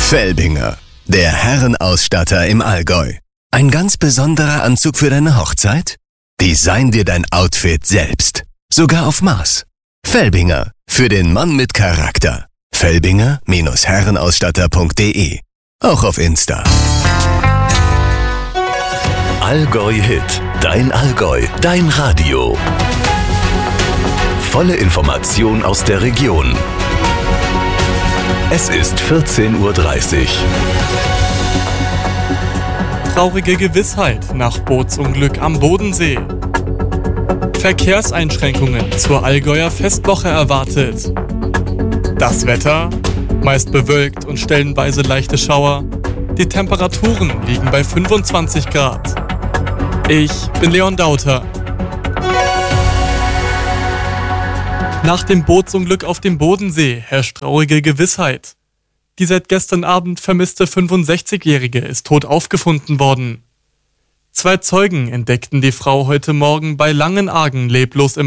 Felbinger, der Herrenausstatter im Allgäu. Ein ganz besonderer Anzug für deine Hochzeit? Design dir dein Outfit selbst. Sogar auf Maß. Felbinger, für den Mann mit Charakter. Felbinger-Herrenausstatter.de. Auch auf Insta. Allgäu Hit. Dein Allgäu. Dein Radio. Volle Information aus der Region. Es ist 14:30 Uhr. Traurige Gewissheit nach Bootsunglück am Bodensee. Verkehrseinschränkungen zur Allgäuer Festwoche erwartet. Das Wetter? Meist bewölkt und stellenweise leichte Schauer. Die Temperaturen liegen bei 25 Grad. Ich bin Leon Dauter. Nach dem Bootsunglück auf dem Bodensee herrscht traurige Gewissheit. Die seit gestern Abend vermisste 65-Jährige ist tot aufgefunden worden. 2 Zeugen entdeckten die Frau heute Morgen bei Langenargen leblos im